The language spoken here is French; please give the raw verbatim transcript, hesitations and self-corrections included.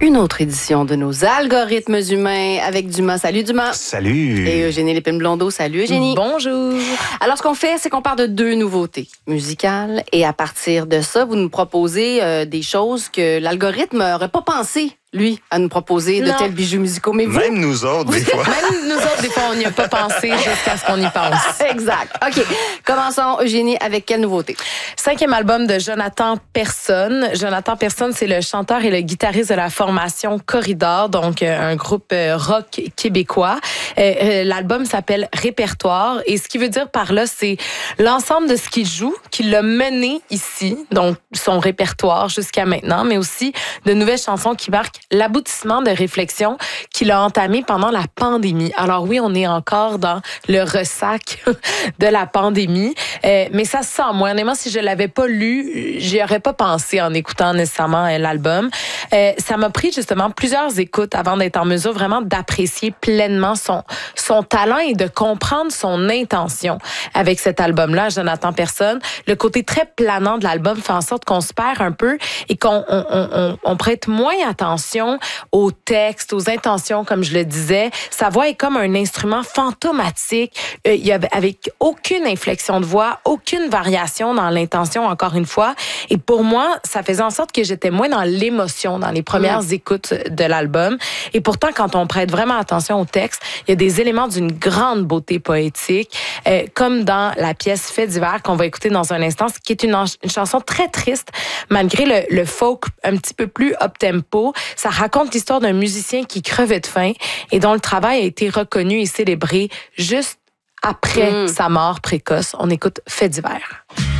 Une autre édition de nos algorithmes humains avec Dumas. Salut Dumas. Salut. Et Eugénie Lépine-Blondeau. Salut Eugénie. Bonjour. Alors, ce qu'on fait, c'est qu'on parle de deux nouveautés musicales. Et à partir de ça, vous nous proposez euh, des choses que l'algorithme n'aurait pas pensé, lui, à nous proposer de Non. tels bijoux musicaux. Mais vous... Même nous autres, des fois. Même nous autres, des fois, on n'y a pas pensé jusqu'à ce qu'on y pense. Exact. OK. Commençons, Eugénie, avec quelle nouveauté? Cinquième album de Jonathan Personne. Jonathan Personne, c'est le chanteur et le guitariste de la formation Corridor, donc euh, un groupe euh, rock québécois. Euh, euh, l'album s'appelle Répertoire et ce qui veut dire par là, c'est l'ensemble de ce qu'il joue, qu'il l'a mené ici, donc son répertoire jusqu'à maintenant, mais aussi de nouvelles chansons qui marquent l'aboutissement de réflexion qu'il a entamé pendant la pandémie. Alors oui, on est encore dans le ressac de la pandémie, euh, mais ça se sent. Moi, honnêtement, si je l'avais pas lu, j'y aurais pas pensé en écoutant nécessairement euh, l'album. Euh, ça m'a pris justement plusieurs écoutes avant d'être en mesure vraiment d'apprécier pleinement son son talent et de comprendre son intention avec cet album-là, Jonathan Personne. Le côté très planant de l'album fait en sorte qu'on se perd un peu et qu'on on, on, on, on prête moins attention aux textes, aux intentions, comme je le disais. Sa voix est comme un instrument fantomatique. Euh, il y a avec aucune inflexion de voix, aucune variation dans l'intention, encore une fois. Et pour moi, ça faisait en sorte que j'étais moins dans l'émotion dans les premières mmh. écoutes de l'album. Et pourtant, quand on prête vraiment attention au texte, il y a des éléments d'une grande beauté poétique, euh, comme dans la pièce Fait d'hiver qu'on va écouter dans un instant, qui est une, une chanson très triste, malgré le, le folk un petit peu plus up-tempo. Ça raconte l'histoire d'un musicien qui crevait de faim et dont le travail a été reconnu et célébré juste après mmh. sa mort précoce. On écoute Fait d'hiver.